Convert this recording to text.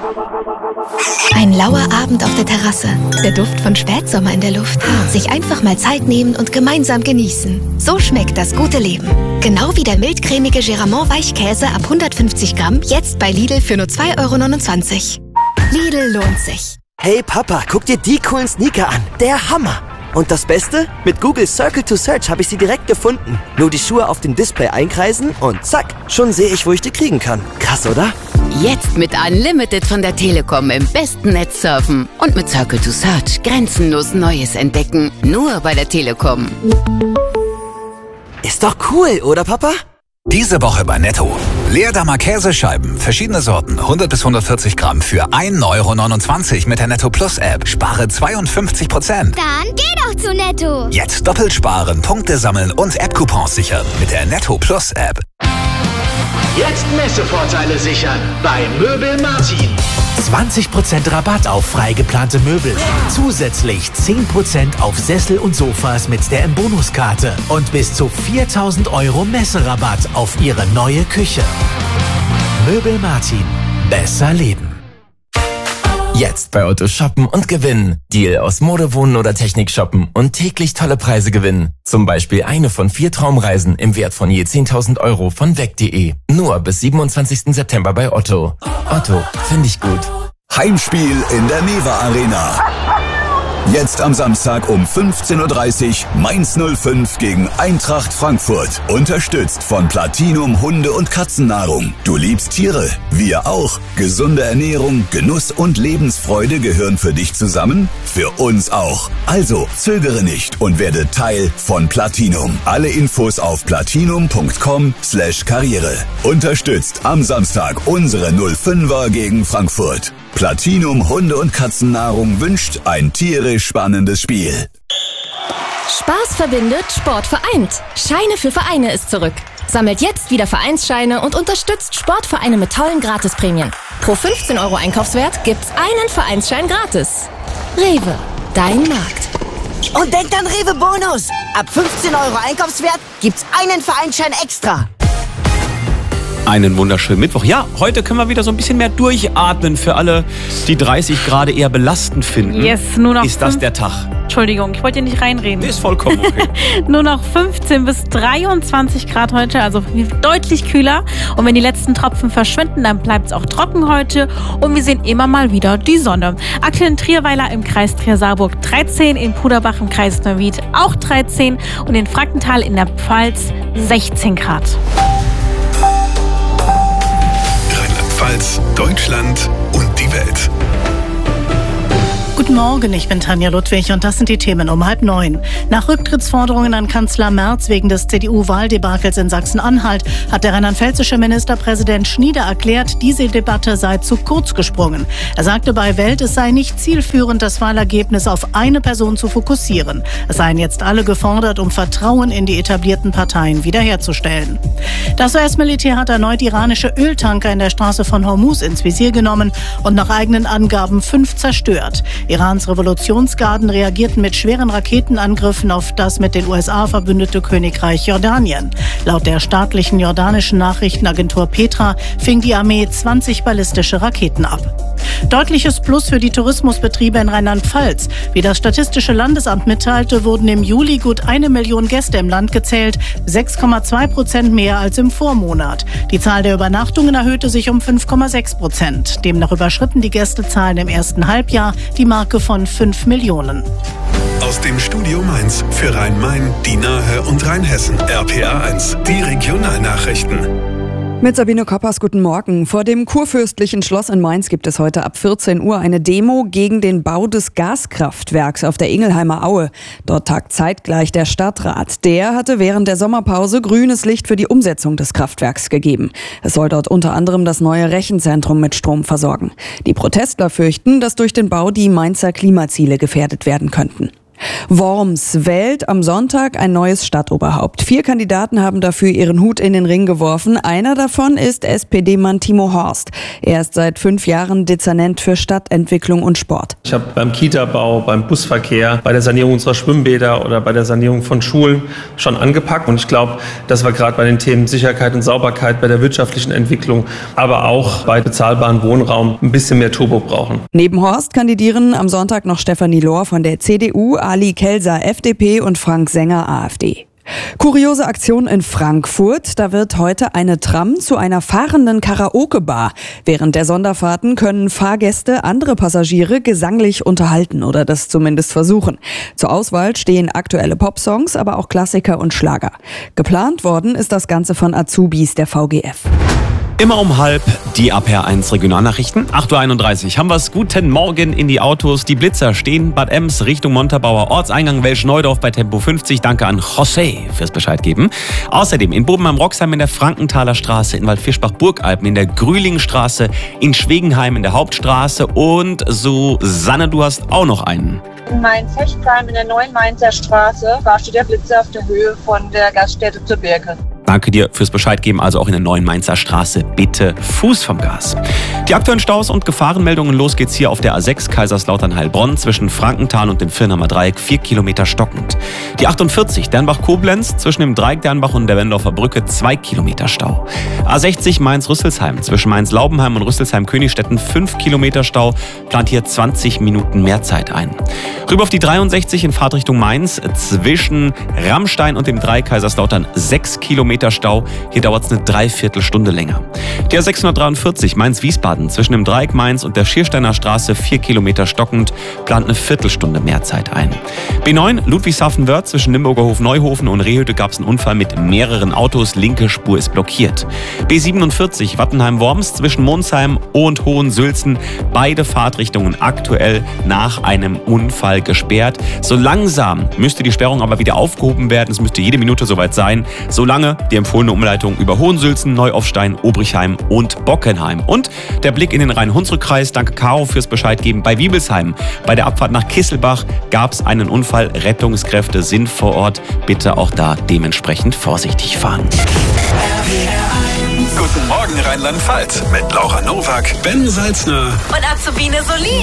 Ein lauer Abend auf der Terrasse, der Duft von Spätsommer in der Luft. Sich einfach mal Zeit nehmen und gemeinsam genießen. So schmeckt das gute Leben. Genau wie der mildcremige Geramont Weichkäse ab 150 Gramm, jetzt bei Lidl für nur 2,29 €. Lidl lohnt sich. Hey Papa, guck dir die coolen Sneaker an. Der Hammer! Und das Beste? Mit Google Circle to Search habe ich sie direkt gefunden. Nur die Schuhe auf dem Display einkreisen und zack, schon sehe ich, wo ich die kriegen kann. Krass, oder? Jetzt mit Unlimited von der Telekom im besten Netz surfen und mit Circle to Search grenzenlos Neues entdecken. Nur bei der Telekom. Ist doch cool, oder Papa? Diese Woche bei Netto. Leerdammer Käsescheiben, verschiedene Sorten, 100 bis 140 Gramm für 1,29 € mit der Netto Plus App. Spare 52%. Dann geh doch zu Netto. Jetzt doppelt sparen, Punkte sammeln und App-Coupons sichern mit der Netto Plus App. Jetzt Messevorteile sichern bei Möbel Martin. 20% Rabatt auf frei geplante Möbel. Zusätzlich 10% auf Sessel und Sofas mit der M-Bonus-Karte. Und bis zu 4.000 € Messerabatt auf Ihre neue Küche. Möbel Martin. Besser leben. Jetzt bei Otto shoppen und gewinnen. Deal aus Mode, Wohnen oder Technik shoppen und täglich tolle Preise gewinnen. Zum Beispiel eine von 4 Traumreisen im Wert von je 10.000 € von weg.de. Nur bis 27. September bei Otto. Otto, finde ich gut. Heimspiel in der Mewa Arena. Jetzt am Samstag um 15:30 Uhr Mainz 05 gegen Eintracht Frankfurt. Unterstützt von Platinum Hunde- und Katzennahrung. Du liebst Tiere, wir auch. Gesunde Ernährung, Genuss und Lebensfreude gehören für dich zusammen? Für uns auch. Also zögere nicht und werde Teil von Platinum. Alle Infos auf platinum.com/Karriere. Unterstützt am Samstag unsere 05er gegen Frankfurt. Platinum Hunde- und Katzennahrung wünscht ein tierisch spannendes Spiel. Spaß verbindet, Sport vereint. Scheine für Vereine ist zurück. Sammelt jetzt wieder Vereinsscheine und unterstützt Sportvereine mit tollen Gratisprämien. Pro 15 € Einkaufswert gibt's einen Vereinsschein gratis. Rewe, dein Markt. Und denkt an Rewe Bonus. Ab 15 € Einkaufswert gibt's einen Vereinsschein extra. Einen wunderschönen Mittwoch. Ja, heute können wir wieder so ein bisschen mehr durchatmen für alle, die 30 Grad eher belastend finden. Yes, nur noch ist das der Tag? Entschuldigung, ich wollte dir nicht reinreden. Ist vollkommen okay. Nur noch 15 bis 23 Grad heute, also deutlich kühler. Und wenn die letzten Tropfen verschwinden, dann bleibt es auch trocken heute. Und wir sehen immer mal wieder die Sonne. Aktuell in Trierweiler im Kreis Trier-Saarburg 13, in Puderbach im Kreis Neuwied auch 13 und in Frankenthal in der Pfalz 16 Grad. Rheinland-Pfalz, Deutschland und die Welt. Guten Morgen, ich bin Tanja Ludwig und das sind die Themen um 8:30. Nach Rücktrittsforderungen an Kanzler Merz wegen des CDU-Wahldebakels in Sachsen-Anhalt hat der rheinland-pfälzische Ministerpräsident Schnieder erklärt, diese Debatte sei zu kurz gesprungen. Er sagte bei Welt, es sei nicht zielführend, das Wahlergebnis auf eine Person zu fokussieren. Es seien jetzt alle gefordert, um Vertrauen in die etablierten Parteien wiederherzustellen. Das US-Militär hat erneut iranische Öltanker in der Straße von Hormuz ins Visier genommen und nach eigenen Angaben 5 zerstört. Irans Revolutionsgarden reagierten mit schweren Raketenangriffen auf das mit den USA verbündete Königreich Jordanien. Laut der staatlichen jordanischen Nachrichtenagentur Petra fing die Armee 20 ballistische Raketen ab. Deutliches Plus für die Tourismusbetriebe in Rheinland-Pfalz. Wie das Statistische Landesamt mitteilte, wurden im Juli gut 1 Million Gäste im Land gezählt, 6,2% mehr als im Vormonat. Die Zahl der Übernachtungen erhöhte sich um 5,6%. Demnach überschritten die Gästezahlen im ersten Halbjahr die Marke von 5 Millionen. Aus dem Studio Mainz für Rhein-Main, die Nahe und Rheinhessen. RPA1, die Regionalnachrichten. Mit Sabine Koppers, guten Morgen. Vor dem Kurfürstlichen Schloss in Mainz gibt es heute ab 14 Uhr eine Demo gegen den Bau des Gaskraftwerks auf der Ingelheimer Aue. Dort tagt zeitgleich der Stadtrat. Der hatte während der Sommerpause grünes Licht für die Umsetzung des Kraftwerks gegeben. Es soll dort unter anderem das neue Rechenzentrum mit Strom versorgen. Die Protestler fürchten, dass durch den Bau die Mainzer Klimaziele gefährdet werden könnten. Worms wählt am Sonntag ein neues Stadtoberhaupt. 4 Kandidaten haben dafür ihren Hut in den Ring geworfen. Einer davon ist SPD-Mann Timo Horst. Er ist seit 5 Jahren Dezernent für Stadtentwicklung und Sport. Ich habe beim Kita-Bau, beim Busverkehr, bei der Sanierung unserer Schwimmbäder oder bei der Sanierung von Schulen schon angepackt. Und ich glaube, dass wir gerade bei den Themen Sicherheit und Sauberkeit, bei der wirtschaftlichen Entwicklung, aber auch bei bezahlbarem Wohnraum ein bisschen mehr Turbo brauchen. Neben Horst kandidieren am Sonntag noch Stefanie Lohr von der CDU, Ali Kelser FDP und Frank Sänger AfD. Kuriose Aktion in Frankfurt. Da wird heute eine Tram zu einer fahrenden Karaoke-Bar. Während der Sonderfahrten können Fahrgäste andere Passagiere gesanglich unterhalten oder das zumindest versuchen. Zur Auswahl stehen aktuelle Popsongs, aber auch Klassiker und Schlager. Geplant worden ist das Ganze von Azubis der VGF. Immer um 12:30 die RPR1 Regionalnachrichten. 8:31 Uhr haben wir es. Guten Morgen in die Autos. Die Blitzer stehen Bad Ems Richtung Montabaur Ortseingang Welsch-Neudorf bei Tempo 50. Danke an José fürs Bescheid geben. Außerdem in Boben am Roxheim in der Frankenthaler Straße, in Waldfischbach-Burgalpen in der Grühlingstraße, in Schwegenheim in der Hauptstraße und Susanne, du hast auch noch einen. In Mainz-Hechtsheim in der Neuen Mainzer Straße war steht der Blitzer auf der Höhe von der Gaststätte zur Birke. Danke dir fürs Bescheid geben, also auch in der Neuen Mainzer Straße. Bitte Fuß vom Gas. Die aktuellen Staus und Gefahrenmeldungen, los geht's hier auf der A6 Kaiserslautern-Heilbronn zwischen Frankenthal und dem Firnheimer Dreieck, 4 Kilometer stockend. Die 48 Dernbach-Koblenz zwischen dem Dreieck Dernbach und der Wendorfer Brücke, 2 Kilometer Stau. A60 Mainz-Rüsselsheim zwischen Mainz-Laubenheim und Rüsselsheim-Königstetten, 5 Kilometer Stau, plant hier 20 Minuten mehr Zeit ein. Rüber auf die 63 in Fahrtrichtung Mainz zwischen Rammstein und dem Dreieck Kaiserslautern, 6 Kilometer Stau. Hier dauert es eine Dreiviertelstunde länger. Der 643 Mainz-Wiesbaden zwischen dem Dreieck Mainz und der Schiersteiner Straße, 4 Kilometer stockend, plant eine Viertelstunde mehr Zeit ein. B9 Ludwigshafen-Wörth zwischen Limburger Hof-Neuhofen und Rehhütte gab es einen Unfall mit mehreren Autos. Linke Spur ist blockiert. B47 Wattenheim-Worms zwischen Monsheim und Hohensülzen. Beide Fahrtrichtungen aktuell nach einem Unfall gesperrt. So langsam müsste die Sperrung aber wieder aufgehoben werden. Es müsste jede Minute soweit sein. Solange die empfohlene Umleitung über Hohensülzen, Neuaufstein, Obrichheim und Bockenheim. Und der Blick in den Rhein-Hunsrück-Kreis. Danke Caro fürs Bescheid geben. Bei Wiebelsheim, bei der Abfahrt nach Kisselbach, gab es einen Unfall. Rettungskräfte sind vor Ort. Bitte auch da dementsprechend vorsichtig fahren. Guten Morgen Rheinland-Pfalz mit Laura Nowak, Ben Salzner und Azubine Solin.